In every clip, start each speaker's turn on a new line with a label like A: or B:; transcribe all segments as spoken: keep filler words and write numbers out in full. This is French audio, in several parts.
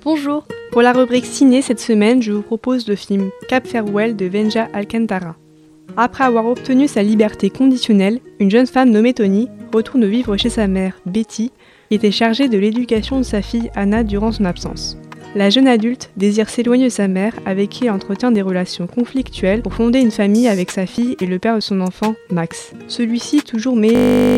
A: Bonjour, pour la rubrique ciné cette semaine, je vous propose le film Cape Farewell de Venja Alcântara. Après avoir obtenu sa liberté conditionnelle, une jeune femme nommée Tony retourne vivre chez sa mère, Betty, qui était chargée de l'éducation de sa fille Anna durant son absence. La jeune adulte désire s'éloigner de sa mère avec qui elle entretient des relations conflictuelles pour fonder une famille avec sa fille et le père de son enfant, Max. Celui-ci, toujours mêlé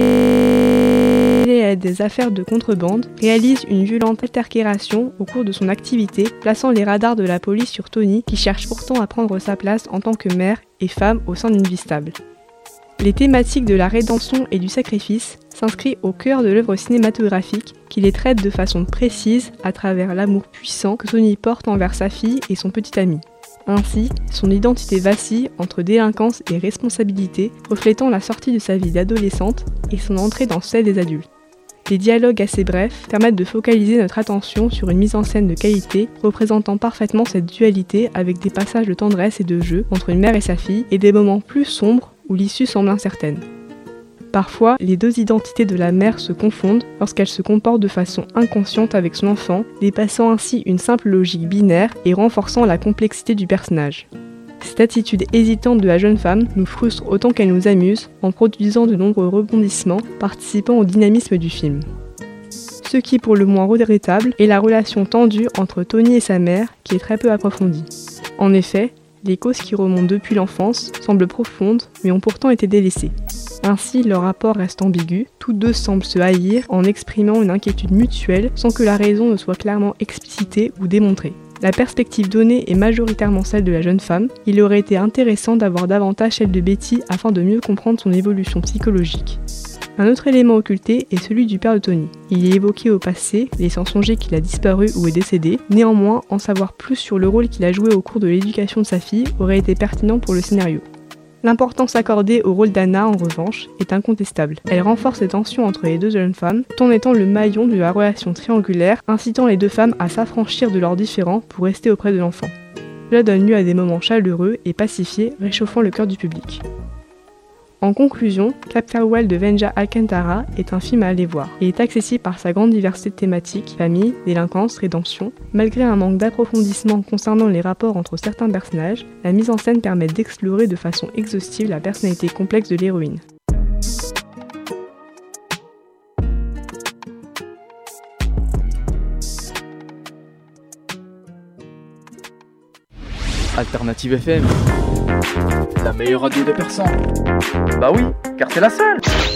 A: à des affaires de contrebande, réalise une violente altercation au cours de son activité, plaçant les radars de la police sur Tony qui cherche pourtant à prendre sa place en tant que mère et femme au sein d'une vie stable. Les thématiques de la rédemption et du sacrifice s'inscrivent au cœur de l'œuvre cinématographique qui les traite de façon précise à travers l'amour puissant que Tony porte envers sa fille et son petit ami. Ainsi, son identité vacille entre délinquance et responsabilité, reflétant la sortie de sa vie d'adolescente et son entrée dans celle des adultes. Les dialogues assez brefs permettent de focaliser notre attention sur une mise en scène de qualité, représentant parfaitement cette dualité avec des passages de tendresse et de jeu entre une mère et sa fille et des moments plus sombres où l'issue semble incertaine. Parfois, les deux identités de la mère se confondent lorsqu'elle se comporte de façon inconsciente avec son enfant, dépassant ainsi une simple logique binaire et renforçant la complexité du personnage. Cette attitude hésitante de la jeune femme nous frustre autant qu'elle nous amuse, en produisant de nombreux rebondissements, participant au dynamisme du film. Ce qui est pour le moins regrettable est la relation tendue entre Tony et sa mère, qui est très peu approfondie. En effet, les causes qui remontent depuis l'enfance semblent profondes, mais ont pourtant été délaissées. Ainsi, leur rapport reste ambigu, tous deux semblent se haïr en exprimant une inquiétude mutuelle sans que la raison ne soit clairement explicitée ou démontrée. La perspective donnée est majoritairement celle de la jeune femme. Il aurait été intéressant d'avoir davantage celle de Betty afin de mieux comprendre son évolution psychologique. Un autre élément occulté est celui du père de Tony. Il est évoqué au passé, laissant songer qu'il a disparu ou est décédé. Néanmoins, en savoir plus sur le rôle qu'il a joué au cours de l'éducation de sa fille aurait été pertinent pour le scénario. L'importance accordée au rôle d'Anna, en revanche, est incontestable. Elle renforce les tensions entre les deux jeunes femmes, tout en étant le maillon de la relation triangulaire, incitant les deux femmes à s'affranchir de leurs différends pour rester auprès de l'enfant. Cela donne lieu à des moments chaleureux et pacifiés, réchauffant le cœur du public. En conclusion, Cape Farewell de Venja Alcântara est un film à aller voir. Il est accessible par sa grande diversité de thématiques, famille, délinquance, rédemption. Malgré un manque d'approfondissement concernant les rapports entre certains personnages, la mise en scène permet d'explorer de façon exhaustive la personnalité complexe de l'héroïne.
B: Alternative F M, la meilleure radio des Persans. Bah oui, car c'est la seule.